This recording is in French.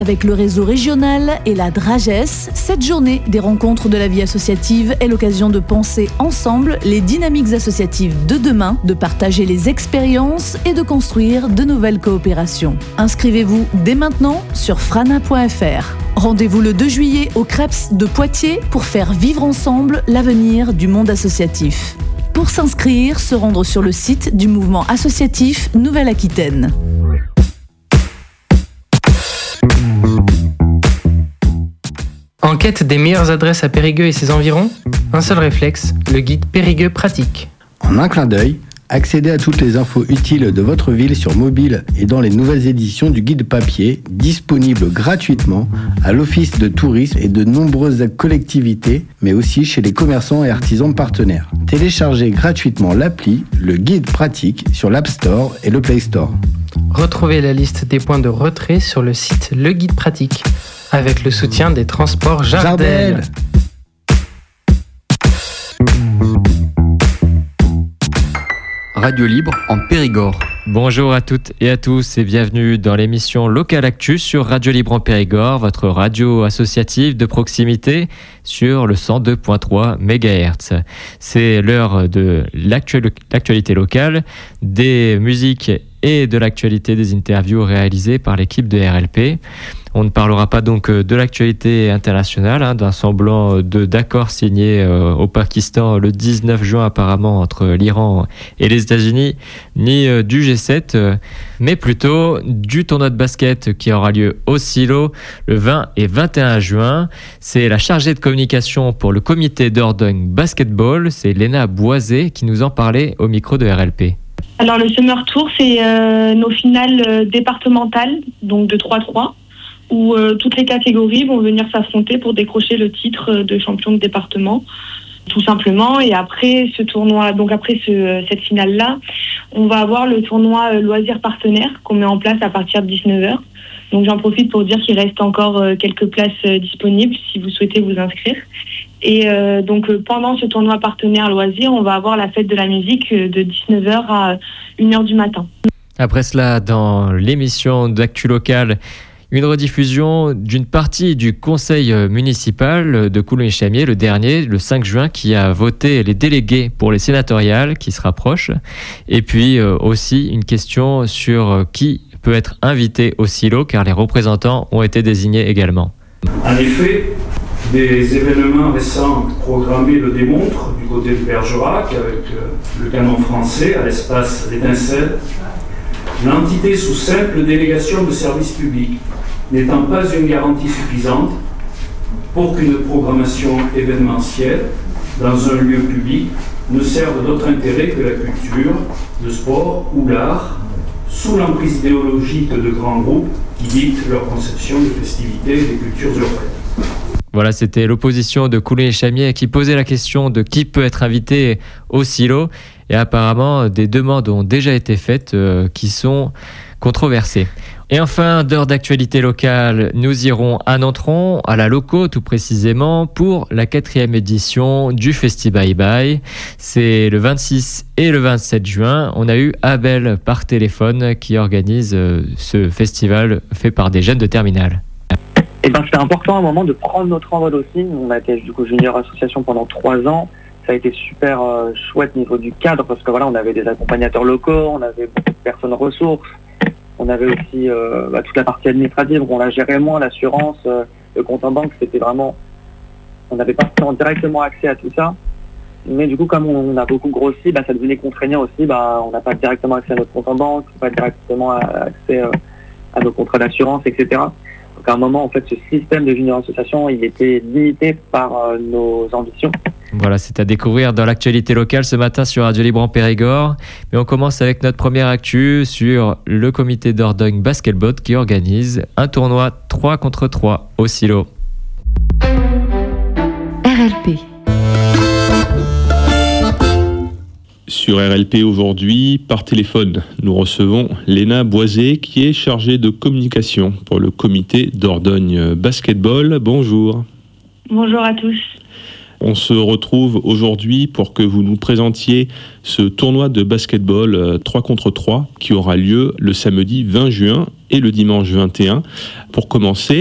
Avec le réseau régional et la DRAGES, cette journée des rencontres de la vie associative est l'occasion de penser ensemble les dynamiques associatives de demain, de partager les expériences et de construire de nouvelles coopérations. Inscrivez-vous dès maintenant sur frana.fr. Rendez-vous le 2 juillet au CREPS de Poitiers pour faire vivre ensemble l'avenir du monde associatif. Pour s'inscrire, se rendre sur le site du mouvement associatif Nouvelle-Aquitaine. En quête des meilleures adresses à Périgueux et ses environs, un seul réflexe, le guide Périgueux pratique. En un clin d'œil, accédez à toutes les infos utiles de votre ville sur mobile et dans les nouvelles éditions du guide papier, disponible gratuitement à l'Office de tourisme et de nombreuses collectivités, mais aussi chez les commerçants et artisans partenaires. Téléchargez gratuitement l'appli, le guide pratique, sur l'App Store et le Play Store. Retrouvez la liste des points de retrait sur le site Le Guide Pratique, avec le soutien des transports Jardel. Radio Libre en Périgord. Bonjour à toutes et à tous et bienvenue dans l'émission Local Actu sur Radio Libre en Périgord, votre radio associative de proximité sur le 102.3 MHz. C'est l'heure de l'actualité locale, des musiques et de l'actualité des interviews réalisées par l'équipe de RLP. On ne parlera pas donc de l'actualité internationale, d'un semblant d'accord signé au Pakistan le 19 juin apparemment entre l'Iran et les États-Unis, ni du G7, mais plutôt du tournoi de basket qui aura lieu au Silo le 20 et 21 juin. C'est la chargée de communication pour le comité Dordogne Basketball, c'est Léna Boisé qui nous en parlait au micro de RLP. Alors le Summer Tour, c'est nos finales départementales, donc de 3-3. Où toutes les catégories vont venir s'affronter pour décrocher le titre de champion de département, tout simplement. Et après ce tournoi, donc après cette finale-là, on va avoir le tournoi loisirs partenaires qu'on met en place à partir de 19h. Donc j'en profite pour dire qu'il reste encore quelques places disponibles si vous souhaitez vous inscrire. Et donc pendant ce tournoi partenaire loisirs, on va avoir la fête de la musique de 19h à 1h du matin. Après cela, dans l'émission d'Actu Locale, une rediffusion d'une partie du conseil municipal de Coulommiers-Chamiers, le dernier, le 5 juin, qui a voté les délégués pour les sénatoriales qui se rapprochent. Et puis aussi une question sur qui peut être invité au silo, car les représentants ont été désignés également. En effet, des événements récents programmés le démontrent du côté de Bergerac, avec le canon français à l'espace L'Étincelle, l'entité sous simple délégation de service public n'étant pas une garantie suffisante pour qu'une programmation événementielle dans un lieu public ne serve d'autre intérêt que la culture, le sport ou l'art, sous l'emprise idéologique de grands groupes qui dictent leur conception des festivités et des cultures urbaines. Voilà, c'était l'opposition de Coulommiers-Chamiers qui posait la question de qui peut être invité au silo. Et apparemment, des demandes ont déjà été faites qui sont controversées. Et enfin, d'heure d'actualité locale, nous irons à Nontron, à la Loco tout précisément, pour la 4e édition du Festi-Bye Bye. C'est le 26 et le 27 juin. On a eu Abel par téléphone qui organise ce festival fait par des jeunes de terminale. Et c'était important à un moment de prendre notre envol aussi. On a été du coup junior association pendant 3 ans. Ça a été super chouette niveau du cadre parce que voilà, on avait des accompagnateurs locaux, on avait beaucoup de personnes ressources. On avait aussi toute la partie administrative où on la gérait moins, l'assurance, le compte en banque, c'était vraiment... On n'avait pas directement accès à tout ça. Mais du coup, comme on a beaucoup grossi, ça devenait contraignant aussi. On n'a pas directement accès à notre compte en banque, pas directement accès à nos contrats d'assurance, etc. Donc à un moment, en fait, ce système de junior association, il était limité par nos ambitions. Voilà, c'est à découvrir dans l'actualité locale ce matin sur Radio Libre en Périgord. Mais on commence avec notre première actu sur le comité Dordogne Basketball qui organise un tournoi 3 contre 3 au silo. RLP. Sur RLP aujourd'hui, par téléphone, nous recevons Léna Boisé qui est chargée de communication pour le comité Dordogne Basketball. Bonjour. Bonjour à tous. On se retrouve aujourd'hui pour que vous nous présentiez ce tournoi de basketball 3 contre 3 qui aura lieu le samedi 20 juin et le dimanche 21. Pour commencer,